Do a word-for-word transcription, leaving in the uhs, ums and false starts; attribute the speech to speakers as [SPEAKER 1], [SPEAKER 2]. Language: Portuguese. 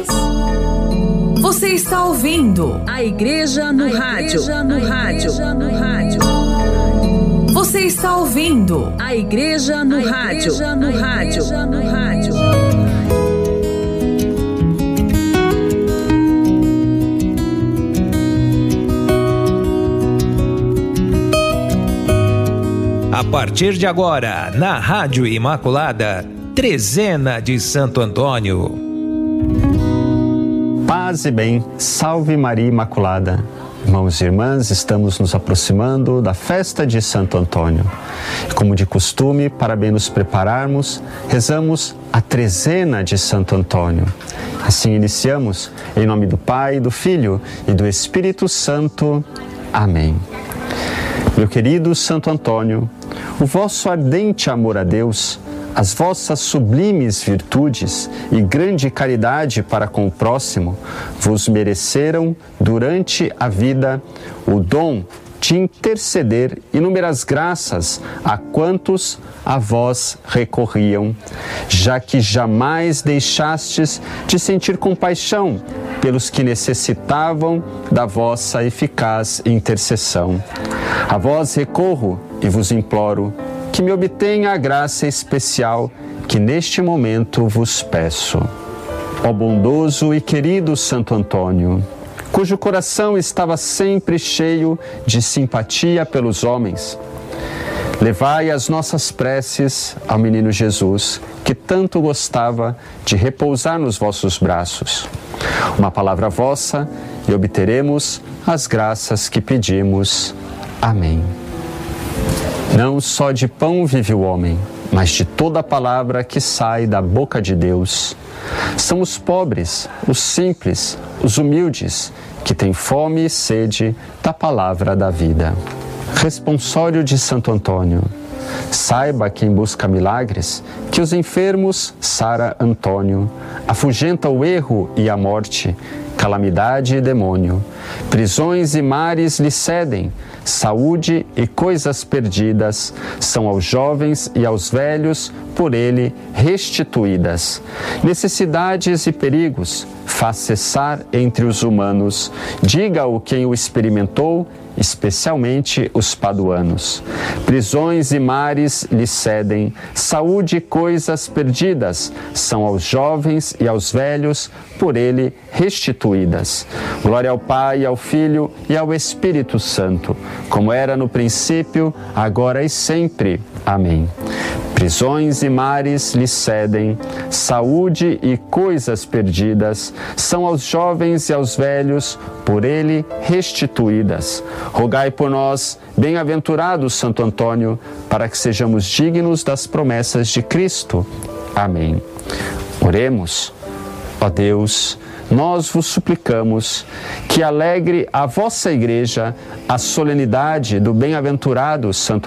[SPEAKER 1] Você está ouvindo
[SPEAKER 2] A Igreja no Rádio. No Rádio. No Rádio.
[SPEAKER 1] Você está ouvindo
[SPEAKER 2] A Igreja no Rádio. No Rádio. No Rádio.
[SPEAKER 3] A partir de agora, na Rádio Imaculada, Trezena de Santo Antônio.
[SPEAKER 4] Paz e bem, salve Maria Imaculada. Irmãos e irmãs, estamos nos aproximando da festa de Santo Antônio. Como de costume, para bem nos prepararmos, rezamos a Trezena de Santo Antônio. Assim iniciamos, em nome do Pai, do Filho e do Espírito Santo. Amém. Meu querido Santo Antônio, o vosso ardente amor a Deus, as vossas sublimes virtudes e grande caridade para com o próximo vos mereceram, durante a vida, o dom de interceder inúmeras graças a quantos a vós recorriam, já que jamais deixastes de sentir compaixão pelos que necessitavam da vossa eficaz intercessão. A vós recorro e vos imploro que me obtenha a graça especial que neste momento vos peço. Ó bondoso e querido Santo Antônio, cujo coração estava sempre cheio de simpatia pelos homens, levai as nossas preces ao menino Jesus, que tanto gostava de repousar nos vossos braços. Uma palavra vossa e obteremos as graças que pedimos. Amém. Não só de pão vive o homem, mas de toda a palavra que sai da boca de Deus. São os pobres, os simples, os humildes, que têm fome e sede da palavra da vida. Responsório de Santo Antônio. Saiba quem busca milagres, que os enfermos sara Antônio, afugenta o erro e a morte, calamidade e demônio. Prisões e mares lhe cedem, saúde e coisas perdidas são aos jovens e aos velhos por ele restituídas. Necessidades e perigos faz cessar entre os humanos, diga-o quem o experimentou, especialmente os paduanos. Prisões e mares lhe cedem, saúde e coisas perdidas são aos jovens e aos velhos por ele restituídas. Glória ao Pai, ao Filho e ao Espírito Santo, como era no princípio, agora e sempre. Amém. Prisões e mares lhe cedem, saúde e coisas perdidas são aos jovens e aos velhos por ele restituídas. Rogai por nós, bem-aventurado Santo Antônio, para que sejamos dignos das promessas de Cristo. Amém. Oremos. Ó Deus, nós vos suplicamos que alegre a vossa Igreja a solenidade do bem-aventurado Santo